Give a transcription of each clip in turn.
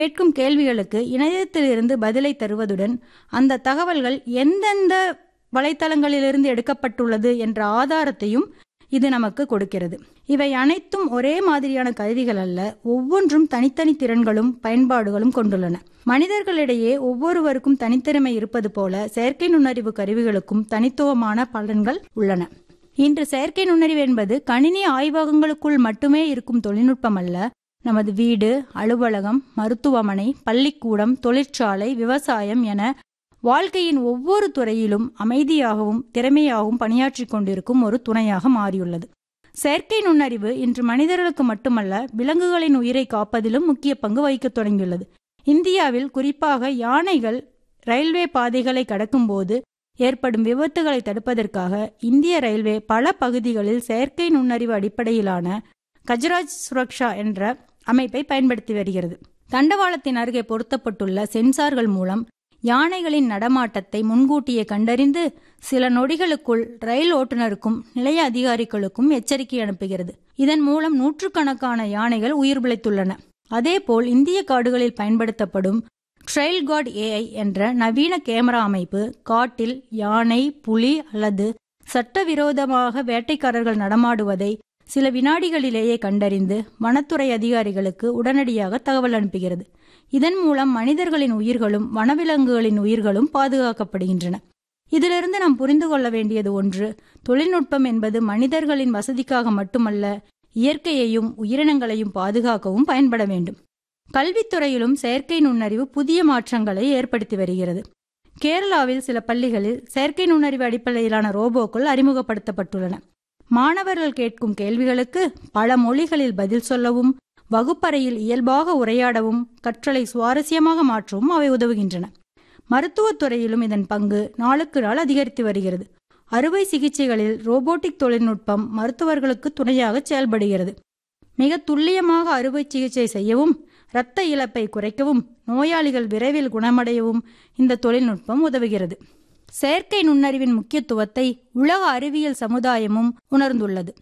கேட்கும் கேள்விகளுக்கு இணையத்திலிருந்து பதிலை தருவதுடன் அந்த தகவல்கள் எந்தெந்த வலைத்தளங்களிலிருந்து எடுக்கப்பட்டுள்ளது என்ற ஆதாரத்தையும் இது நமக்கு கொடுக்கிறது. இவை அனைத்தும் ஒரே மாதிரியான கருவிகள் அல்ல, ஒவ்வொன்றும் தனித்தனி திறன்களும் பயன்பாடுகளும் கொண்டுள்ளன. மனிதர்களிடையே ஒவ்வொருவருக்கும் தனித்திறமை இருப்பது போல செயற்கை நுண்ணறிவு கருவிகளுக்கும் தனித்துவமான பலன்கள் உள்ளன. இன்று செயற்கை நுண்ணறிவு என்பது கணினி ஆய்வகங்களுக்குள் மட்டுமே இருக்கும் தொழில்நுட்பம் அல்ல. நமது வீடு, அலுவலகம், மருத்துவமனை, பள்ளிக்கூடம், தொழிற்சாலை, விவசாயம் என வாழ்க்கையின் ஒவ்வொரு துறையிலும் அமைதியாகவும் திறமையாகவும் பணியாற்றிக் கொண்டிருக்கும் ஒரு துணையாக மாறியுள்ளது. செயற்கை நுண்ணறிவு இன்று மனிதர்களுக்கு மட்டுமல்ல, விலங்குகளின் உயிரை காப்பதிலும் முக்கிய பங்கு வகிக்க தொடங்கியுள்ளது. இந்தியாவில் குறிப்பாக யானைகள் ரயில்வே பாதைகளை கடக்கும்போது ஏற்படும் விபத்துகளை தடுப்பதற்காக இந்திய ரயில்வே பல பகுதிகளில் செயற்கை நுண்ணறிவு அடிப்படையிலான கஜராஜ் சுரக்ஷா என்ற அமைப்பை பயன்படுத்தி வருகிறது. தண்டவாளத்தின் அருகே பொருத்தப்பட்டுள்ள சென்சார்கள் மூலம் யானைகளின் நடமாட்டத்தை முன்கூட்டியே கண்டறிந்து சில நொடிகளுக்குள் ரயில் ஓட்டுநருக்கும் நிலைய அதிகாரிகளுக்கும் எச்சரிக்கை அனுப்புகிறது. இதன் மூலம் நூற்றுக்கணக்கான யானைகள் உயிர் பிழைத்துள்ளன. அதேபோல் இந்திய காடுகளில் பயன்படுத்தப்படும் ட்ரெயில் கார்டு AI என்ற நவீன கேமரா அமைப்பு காட்டில் யானை, புலி அல்லது சட்டவிரோதமாக வேட்டைக்காரர்கள் நடமாடுவதை சில வினாடிகளிலேயே கண்டறிந்து வனத்துறை அதிகாரிகளுக்கு உடனடியாக தகவல் அனுப்புகிறது. இதன் மூலம் மனிதர்களின் உயிர்களும் வனவிலங்குகளின் உயிர்களும் பாதுகாக்கப்படுகின்றன. இதிலிருந்து நாம் புரிந்து கொள்ள வேண்டியது ஒன்று, தொழில்நுட்பம் என்பது மனிதர்களின் வசதிக்காக மட்டுமல்ல, இயற்கையையும் உயிரினங்களையும் பாதுகாக்கவும் பயன்பட வேண்டும். கல்வித்துறையிலும் செயற்கை நுண்ணறிவு புதிய மாற்றங்களை ஏற்படுத்தி வருகிறது. கேரளாவில் சில பள்ளிகளில் செயற்கை நுண்ணறிவு அடிப்படையிலான ரோபோக்கள் அறிமுகப்படுத்தப்பட்டுள்ளன. மாணவர்கள் கேட்கும் கேள்விகளுக்கு பல மொழிகளில் பதில் சொல்லவும், வகுப்பறையில் இயல்பாக உரையாடவும், கற்றலை சுவாரஸ்யமாக மாற்றவும் அவை உதவுகின்றன. மருத்துவத்துறையிலும் இதன் பங்கு நாளுக்கு நாள் அதிகரித்து வருகிறது. அறுவை சிகிச்சைகளில் ரோபோட்டிக் தொழில்நுட்பம் மருத்துவர்களுக்கு துணையாக செயல்படுகிறது. மிக துல்லியமாக அறுவை சிகிச்சை செய்யவும், இரத்த இழப்பை குறைக்கவும், நோயாளிகள் விரைவில் குணமடையவும் இந்த தொழில்நுட்பம் உதவுகிறது. செயற்கை நுண்ணறிவின் முக்கியத்துவத்தை உலக அறிவியல் சமுதாயமும் உணர்ந்துள்ளது.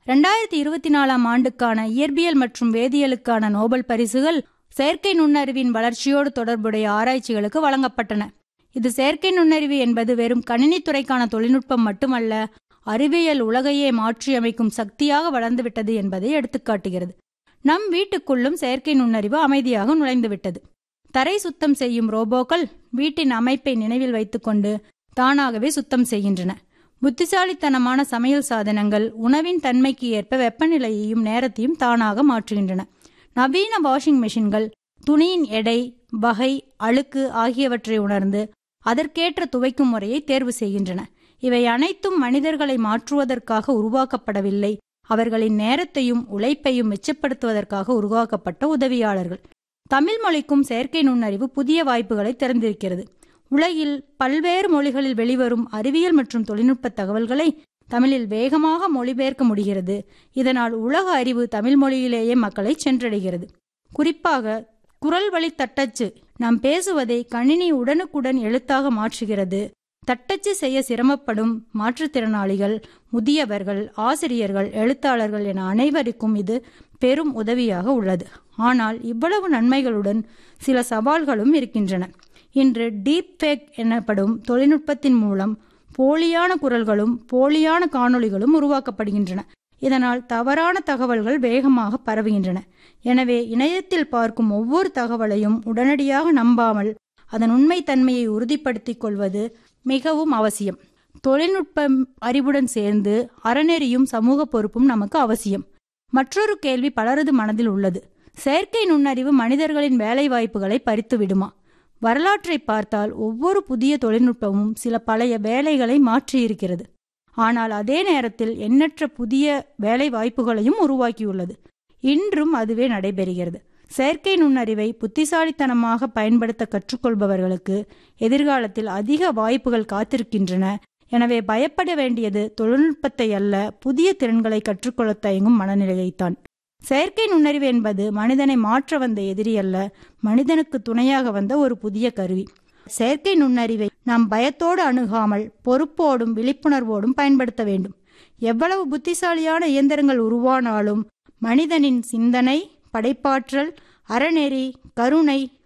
2024ஆம் ஆண்டுக்கான இயற்பியல் மற்றும் வேதியியலுக்கான நோபல் பரிசுகள் செயற்கை நுண்ணறிவின் வளர்ச்சியோடு தொடர்புடைய ஆராய்ச்சிகளுக்கு வழங்கப்பட்டன. இது செயற்கை நுண்ணறிவு என்பது வெறும் கணினித்துறைக்கான தொழில்நுட்பம் மட்டுமல்ல, அறிவியல் உலகையே மாற்றியமைக்கும் சக்தியாக வளர்ந்துவிட்டது என்பதை எடுத்துக்காட்டுகிறது. நம் வீட்டுக்குள்ளும் செயற்கை நுண்ணறிவு அமைதியாக நுழைந்துவிட்டது. தரை சுத்தம் செய்யும் ரோபோக்கள் வீட்டின் அமைப்பை நினைவில் வைத்துக்கொண்டு தானாகவே சுத்தம் செய்கின்றன. புத்திசாலித்தனமான சமையல் சாதனங்கள் உணவின் தன்மைக்கு ஏற்ப வெப்பநிலையையும் நேரத்தையும் தானாக மாற்றுகின்றன. நவீன வாஷிங் மெஷின்கள் துணியின் எடை, வகை, அழுக்கு ஆகியவற்றை உணர்ந்து அதற்கேற்ற துவைக்கும் முறையை தேர்வு செய்கின்றன. இவை அனைத்தும் மனிதர்களை மாற்றுவதற்காக உருவாக்கப்படவில்லை, அவர்களின் நேரத்தையும் உழைப்பையும் மிச்சப்படுத்துவதற்காக உருவாக்கப்பட்ட உதவியாளர்கள். தமிழ் மொழிக்கும் செயற்கை நுண்ணறிவு புதிய வாய்ப்புகளை திறந்திருக்கிறது. உலகில் பல்வேறு மொழிகளில் வெளிவரும் அறிவியல் மற்றும் தொழில்நுட்ப தகவல்களை தமிழில் வேகமாக மொழிபெயர்க்க முடிகிறது. இதனால் உலக அறிவு தமிழ் மொழியிலேயே மக்களை சென்றடைகிறது. குறிப்பாக குரல் வழி தட்டச்சு நாம் பேசுவதை கணினி உடனுக்குடன் எழுத்தாக மாற்றுகிறது. தட்டச்சு செய்ய சிரமப்படும் மாற்றுத்திறனாளிகள், முதியவர்கள், ஆசிரியர்கள், எழுத்தாளர்கள் என அனைவருக்கும் இது பெரும் உதவியாக உள்ளது. ஆனால் இவ்வளவு நன்மைகளுடன் சில சவால்களும் இருக்கின்றன. இன்று டீப் ஃபேக் எனப்படும் தொழில்நுட்பத்தின் மூலம் போலியான குரல்களும் போலியான காணொளிகளும் உருவாக்கப்படுகின்றன. இதனால் தவறான தகவல்கள் வேகமாக பரவுகின்றன. எனவே இணையத்தில் பார்க்கும் ஒவ்வொரு தகவலையும் உடனடியாக நம்பாமல் அதன் உண்மைத்தன்மையை உறுதிப்படுத்திக் கொள்வது மிகவும் அவசியம். தொழில்நுட்ப அறிவுடன் சேர்ந்து அறநெறியும் சமூக பொறுப்பும் நமக்கு அவசியம். மற்றொரு கேள்வி பலரது மனதில் உள்ளது. செயற்கை நுண்ணறிவு மனிதர்களின் வேலை வாய்ப்புகளை பறித்து விடுமா? வரலாற்றை பார்த்தால் ஒவ்வொரு புதிய தொழில்நுட்பமும் சில பழைய வேலைகளை மாற்றியிருக்கிறது. ஆனால் அதே நேரத்தில் எண்ணற்ற புதிய வேலை வாய்ப்புகளையும் உருவாக்கியுள்ளது. இன்றும் அதுவே நடைபெறுகிறது. செயற்கை நுண்ணறிவை புத்திசாலித்தனமாக பயன்படுத்த கற்றுக்கொள்பவர்களுக்கு எதிர்காலத்தில் அதிக வாய்ப்புகள் காத்திருக்கின்றன. எனவே பயப்பட வேண்டியது தொழில்நுட்பத்தை அல்ல, புதிய திறன்களை கற்றுக்கொள்ள தயங்கும் மனநிலையைத்தான். செயற்கை நுண்ணறிவு என்பது மனிதனை மாற்ற வந்த எதிரி அல்ல, மனிதனுக்கு துணையாக வந்த ஒரு புதிய கருவி. செயற்கை நுண்ணறிவை நாம் பயத்தோடு அணுகாமல் பொறுப்போடும் விழிப்புணர்வோடும் பயன்படுத்த வேண்டும். எவ்வளவு புத்திசாலியான இயந்திரங்கள் உருவானாலும் மனிதனின் சிந்தனை, படைப்பாற்றல், அறநெறி, கருணை,